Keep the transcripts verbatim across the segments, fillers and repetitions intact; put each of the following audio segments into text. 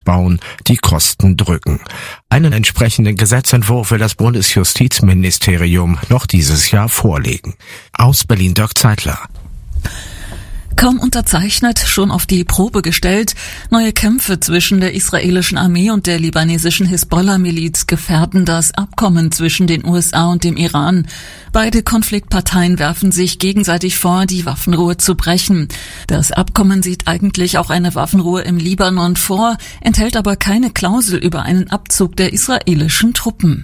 bauen, die Kosten drücken. Einen entsprechenden Gesetzentwurf will das Bundesjustizministerium noch dieses Jahr vorlegen. Aus Berlin Dirk Zeitler. Kaum unterzeichnet, schon auf die Probe gestellt. Neue Kämpfe zwischen der israelischen Armee und der libanesischen Hisbollah-Miliz gefährden das Abkommen zwischen den U S A und dem Iran. Beide Konfliktparteien werfen sich gegenseitig vor, die Waffenruhe zu brechen. Das Abkommen sieht eigentlich auch eine Waffenruhe im Libanon vor, enthält aber keine Klausel über einen Abzug der israelischen Truppen.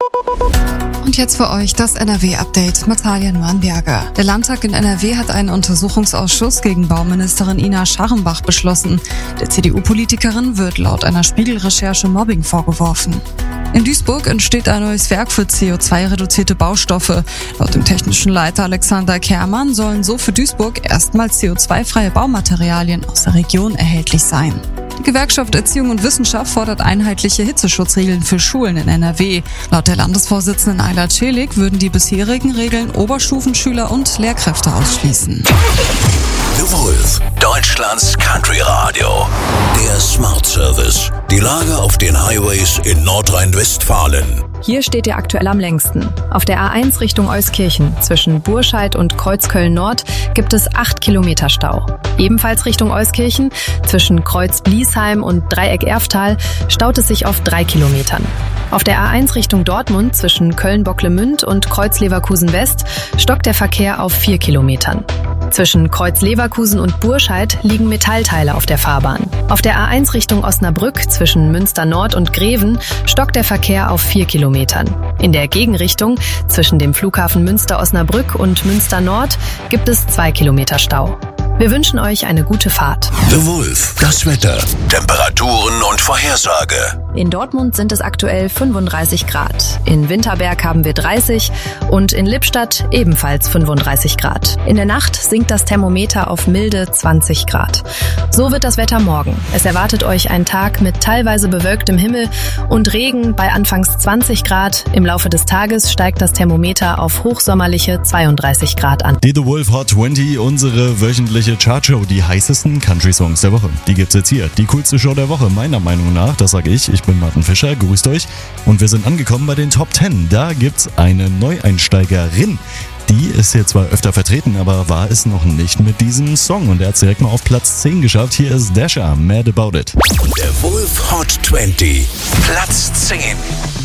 Und jetzt für euch das N R W-Update mit Talia Nuanberger. Der Landtag in N R W hat einen Untersuchungsausschuss gegen Bauministerin Ina Scharrenbach beschlossen. Der C D U-Politikerin wird laut einer Spiegel-Recherche Mobbing vorgeworfen. In Duisburg entsteht ein neues Werk für C O zwei reduzierte Baustoffe. Laut dem technischen Leiter Alexander Kermann sollen so für Duisburg erstmals C O zwei freie Baumaterialien aus der Region erhältlich sein. Die Gewerkschaft Erziehung und Wissenschaft fordert einheitliche Hitzeschutzregeln für Schulen in N R W. Laut der Landesvorsitzenden Ayla Celik würden die bisherigen Regeln Oberstufenschüler und Lehrkräfte ausschließen. The Wolf, Deutschlands Country Radio. Der Smart Service. Die Lage auf den Highways in Nordrhein-Westfalen. Hier steht ihr aktuell am längsten. Auf der A eins Richtung Euskirchen zwischen Burscheid und Kreuzköln-Nord gibt es acht Kilometer Stau. Ebenfalls Richtung Euskirchen zwischen Kreuz-Bliesheim und Dreieck-Erftal staut es sich auf drei Kilometern. Auf der A eins Richtung Dortmund zwischen Köln-Bocklemünd und Kreuz-Leverkusen-West stockt der Verkehr auf vier Kilometern. Zwischen Kreuz-Leverkusen und Burscheid liegen Metallteile auf der Fahrbahn. Auf der A eins Richtung Osnabrück zwischen Münster-Nord und Greven stockt der Verkehr auf vier Kilometern. In der Gegenrichtung zwischen dem Flughafen Münster-Osnabrück und Münster-Nord gibt es zwei Kilometer Stau. Wir wünschen euch eine gute Fahrt. The Wolf, das Wetter, Temperaturen und Vorhersage. In Dortmund sind es aktuell fünfunddreißig Grad. In Winterberg haben wir dreißig und in Lippstadt ebenfalls fünfunddreißig Grad. In der Nacht sinkt das Thermometer auf milde zwanzig Grad. So wird das Wetter morgen. Es erwartet euch ein Tag mit teilweise bewölktem Himmel und Regen bei anfangs zwanzig Grad. Im Laufe des Tages steigt das Thermometer auf hochsommerliche zweiunddreißig Grad an. Die The Wolf Hot zwanzig, unsere wöchentliche Chartshow, die heißesten Country-Songs der Woche. Die gibt's jetzt hier. Die coolste Show der Woche, meiner Meinung nach. Das sage ich. Ich bin Martin Fischer. Grüßt euch. Und wir sind angekommen bei den Top zehn. Da gibt's eine Neueinsteigerin. Die ist hier zwar öfter vertreten, aber war es noch nicht mit diesem Song. Und er hat es direkt mal auf Platz zehn geschafft. Hier ist Dasha, Mad About It. Der Wolf Hot zwanzig, Platz zehn.